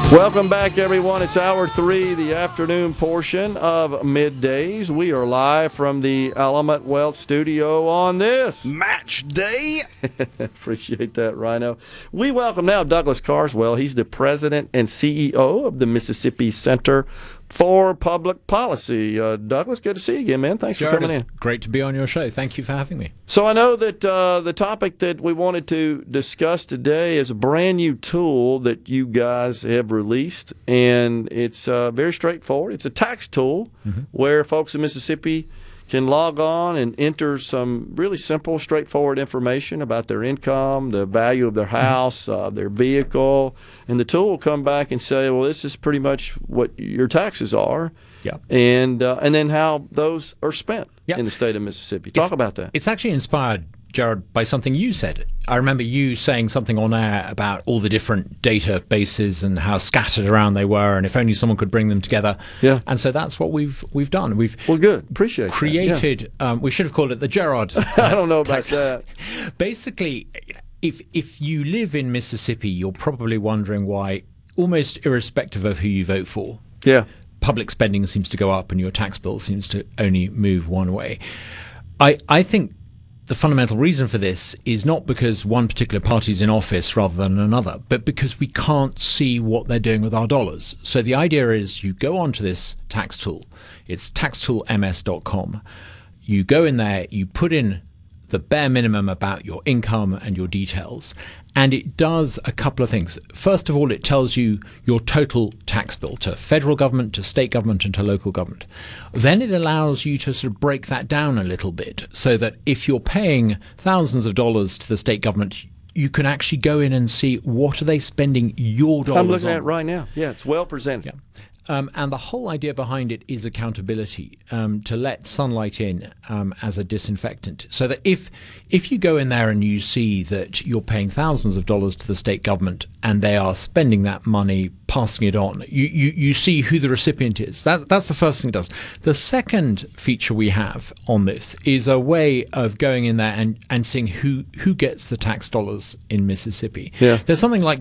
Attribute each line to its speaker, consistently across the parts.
Speaker 1: Welcome back, everyone. It's hour 3, the afternoon portion of Middays. We are live from the Element Wealth studio on this
Speaker 2: Match Day.
Speaker 1: Appreciate that, Rhino. We welcome now Douglas Carswell. He's the president and CEO of the Mississippi Center for Public Policy. Douglas, good to see you again, man. Thanks for coming in.
Speaker 3: Great to be on your show. Thank you for having me.
Speaker 1: So I know that the topic that we wanted to discuss today is a brand new tool that you guys have released, and it's very straightforward. It's a tax tool where folks in Mississippi can log on and enter some really simple, straightforward information about their income, the value of their house, their vehicle, and the tool will come back and say, well, this is pretty much what your taxes are, and then how those are spent in the state of Mississippi. Talk about that.
Speaker 3: It's actually inspired, Jared, by something you said. I remember you saying something on air about all the different databases and how scattered around they were, and if only someone could bring them together.
Speaker 1: Yeah.
Speaker 3: And so that's what we've done.
Speaker 1: Well, good. Appreciate
Speaker 3: created. We should have called it the Gerard.
Speaker 1: I don't know about that.
Speaker 3: Basically, if you live in Mississippi, you're probably wondering why, almost irrespective of who you vote for, public spending seems to go up and your tax bill seems to only move one way. I think the fundamental reason for this is not because one particular party's in office rather than another, but because we can't see what they're doing with our dollars. So the idea is you go onto this tax tool. It's taxtoolms.com. You go in there, you put in the bare minimum about your income and your details, and it does a couple of things. First of all, it tells you your total tax bill to federal government, to state government, and to local government. Then it allows you to sort of break that down a little bit so that if you're paying thousands of dollars to the state government, you can actually go in and see what are they spending your dollars on.
Speaker 1: I'm looking at it right now. Yeah, it's well presented.
Speaker 3: And the whole idea behind it is accountability, to let sunlight in as a disinfectant. So that if you go in there and you see that you're paying thousands of dollars to the state government and they are spending that money, passing it on, you see who the recipient is. That's the first thing it does. The second feature we have on this is a way of going in there and seeing who gets the tax dollars in Mississippi.
Speaker 1: Yeah.
Speaker 3: There's something like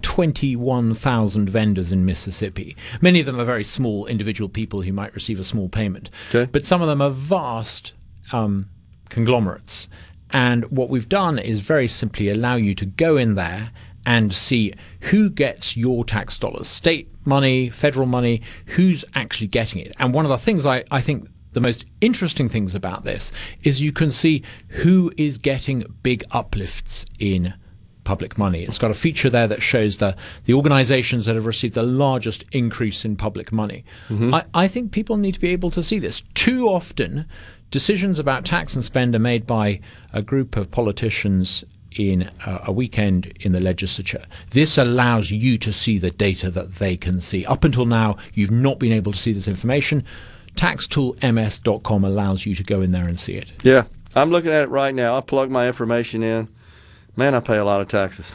Speaker 3: 21,000 vendors in Mississippi. Many of them are very small individual people who might receive a small payment.
Speaker 1: Okay.
Speaker 3: But some of them are vast conglomerates. And what we've done is very simply allow you to go in there and see who gets your tax dollars, state money, federal money, who's actually getting it. And one of the things I think the most interesting things about this is you can see who is getting big uplifts in public money. It's got a feature there that shows the organizations that have received the largest increase in public money. I think people need to be able to see this. Too often, decisions about tax and spend are made by a group of politicians in a weekend in the legislature. This allows you to see the data that they can see. Up until now, you've not been able to see this information. Taxtoolms.com allows you to go in there and see it.
Speaker 1: Yeah, I'm looking at it right now. I plug my information in. Man, I pay a lot of taxes.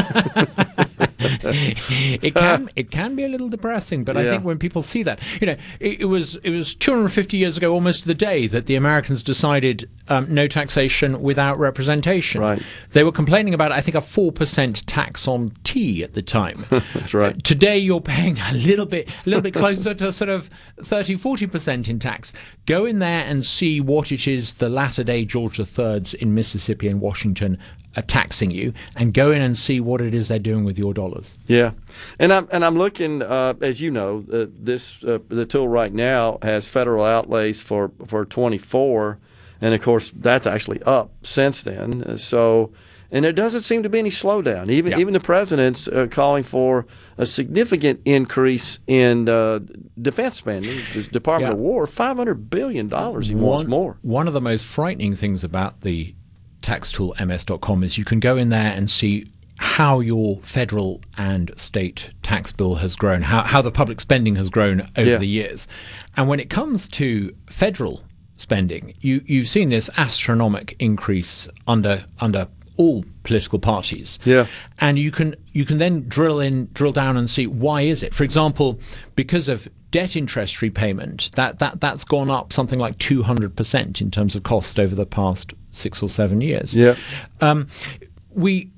Speaker 3: It can be a little depressing, but I think when people see that, it was 250 years ago, almost to the day, that the Americans decided no taxation without representation.
Speaker 1: Right.
Speaker 3: They were complaining about, I think, a 4% tax on tea at the time.
Speaker 1: That's right.
Speaker 3: Today, you're paying a little bit closer to sort of 30-40% in tax. Go in there and see what it is the latter-day George III's in Mississippi and Washington are taxing you, and go in and see what it is they're doing with your dollars.
Speaker 1: Yeah, and I'm looking, as you know, the tool right now has federal outlays for 24, and of course that's actually up since then. So, and there doesn't seem to be any slowdown. Even the president's calling for a significant increase in defense spending. The Department of War, $500 billion. He wants more.
Speaker 3: One of the most frightening things about the taxtoolms.com is you can go in there and see how your federal and state tax bill has grown, how the public spending has grown over the years. And when it comes to federal spending, you've seen this astronomical increase under all political parties.
Speaker 1: Yeah.
Speaker 3: And you can then drill down and see why is it. For example, because of debt interest repayment, that's gone up something like 200% in terms of cost over the past 6 or 7 years.
Speaker 1: Yeah.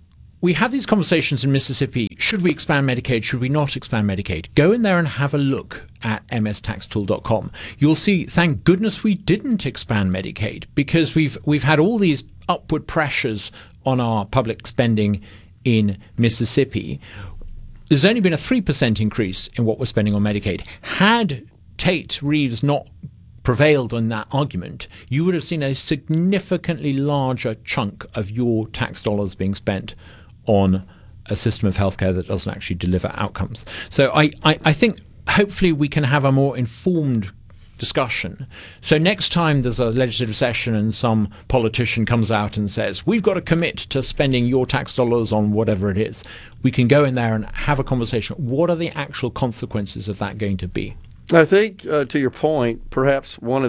Speaker 3: we have these conversations in Mississippi. Should we expand Medicaid? Should we not expand Medicaid? Go in there and have a look at mstaxtool.com. You'll see, thank goodness we didn't expand Medicaid, because we've had all these upward pressures on our public spending in Mississippi. There's only been a 3% increase in what we're spending on Medicaid. Had Tate Reeves not prevailed on that argument, you would have seen a significantly larger chunk of your tax dollars being spent on a system of healthcare that doesn't actually deliver outcomes. So I think hopefully we can have a more informed discussion. So next time there's a legislative session and some politician comes out and says, we've got to commit to spending your tax dollars on whatever it is, we can go in there and have a conversation. What are the actual consequences of that going to be?
Speaker 1: I think, to your point, perhaps one of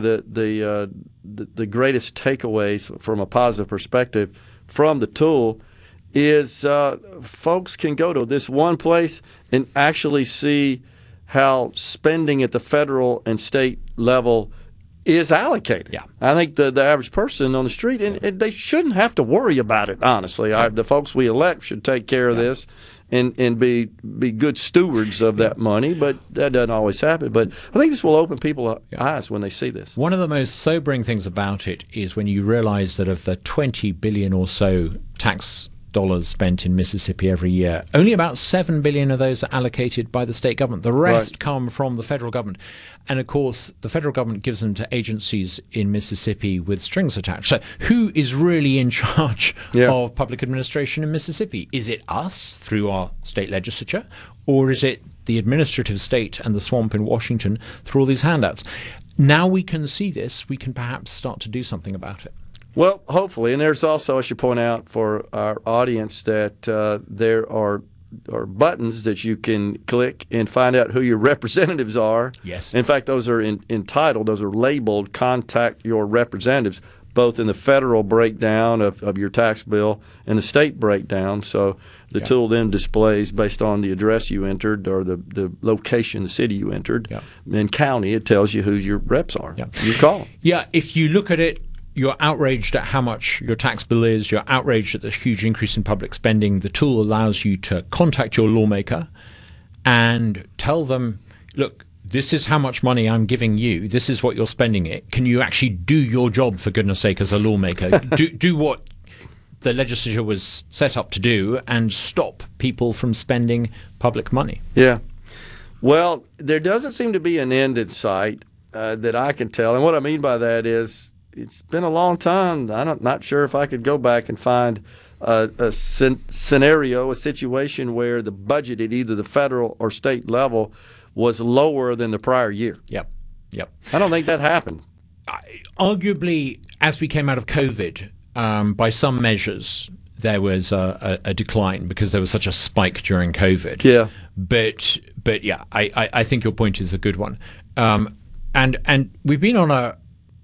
Speaker 1: the greatest takeaways from a positive perspective from the tool is folks can go to this one place and actually see how spending at the federal and state level is allocated.
Speaker 3: Yeah.
Speaker 1: I think the average person on the street, and they shouldn't have to worry about it, honestly. The folks we elect should take care of this and be good stewards of that money, but that doesn't always happen. But I think this will open people's eyes when they see this.
Speaker 3: One of the most sobering things about it is when you realize that of the 20 billion or so tax dollars spent in Mississippi every year, only about 7 billion of those are allocated by the state government. The rest come from the federal government. And of course, the federal government gives them to agencies in Mississippi with strings attached. So who is really in charge of public administration in Mississippi? Is it us through our state legislature, or is it the administrative state and the swamp in Washington through all these handouts? Now we can see this, we can perhaps start to do something about it.
Speaker 1: Well, hopefully. And there's also, I should point out for our audience, that there are buttons that you can click and find out who your representatives are.
Speaker 3: Yes.
Speaker 1: In fact, those are entitled, those are labeled Contact Your Representatives, both in the federal breakdown of your tax bill and the state breakdown. So the tool then displays, based on the address you entered or the location, the city you entered, and county, it tells you who your reps are. You call them.
Speaker 3: Yeah, if you look at it, you're outraged at how much your tax bill is, you're outraged at the huge increase in public spending. The tool allows you to contact your lawmaker and tell them, look, this is how much money I'm giving you. This is what you're spending it. Can you actually do your job, for goodness sake, as a lawmaker? do what the legislature was set up to do and stop people from spending public money.
Speaker 1: Yeah. Well, there doesn't seem to be an end in sight that I can tell. And what I mean by that is, it's been a long time. I'm not sure if I could go back and find a scenario, a situation where the budget at either the federal or state level was lower than the prior year.
Speaker 3: Yep.
Speaker 1: I don't think that happened.
Speaker 3: Arguably, as we came out of COVID, by some measures, there was a decline because there was such a spike during COVID.
Speaker 1: Yeah.
Speaker 3: But yeah, I think your point is a good one. And we've been on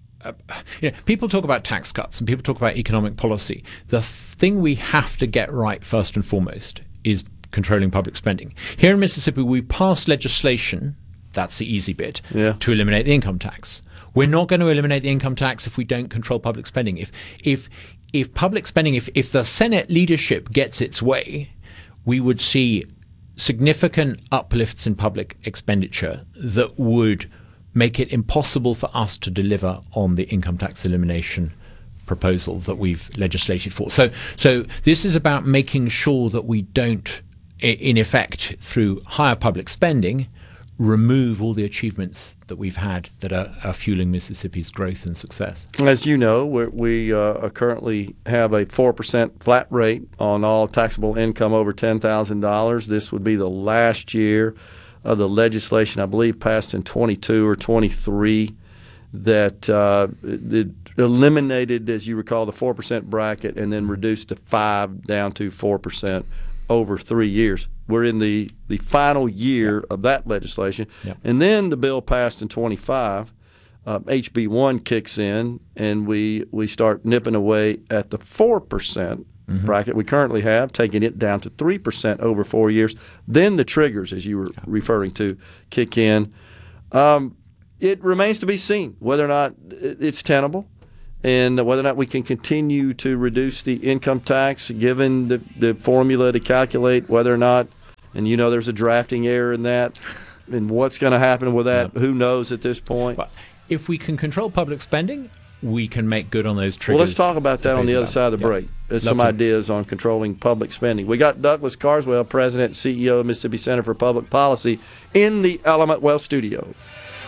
Speaker 3: people talk about tax cuts and people talk about economic policy. The thing we have to get right first and foremost is controlling public spending. Here in Mississippi, we passed legislation, that's the easy bit, to eliminate the income tax. We're not going to eliminate the income tax if we don't control public spending. If public spending, if the Senate leadership gets its way, we would see significant uplifts in public expenditure that would make it impossible for us to deliver on the income tax elimination proposal that we've legislated for. So this is about making sure that we don't, in effect, through higher public spending, remove all the achievements that we've had that are fueling Mississippi's growth and success.
Speaker 1: As you know, we currently have a 4% flat rate on all taxable income over $10,000. This would be the last year of the legislation, I believe, passed in 22 or 23, that it eliminated, as you recall, the 4% bracket and then reduced to 5 down to 4% over 3 years. We're in the final year of that legislation. And then the bill passed in 25. HB 1 kicks in, and we start nipping away at the 4% bracket we currently have, taking it down to 3% over 4 years. Then the triggers, as you were referring to, kick in. It remains to be seen whether or not it's tenable. and whether or not we can continue to reduce the income tax given the formula to calculate whether or not, and there's a drafting error in that, and what's going to happen with that, who knows at this point.
Speaker 3: But if we can control public spending, we can make good on those triggers.
Speaker 1: Well, let's talk about that on the other side of the break. There's some ideas on controlling public spending. We got Douglas Carswell, President and CEO of Mississippi Center for Public Policy, in the Element Wealth studio.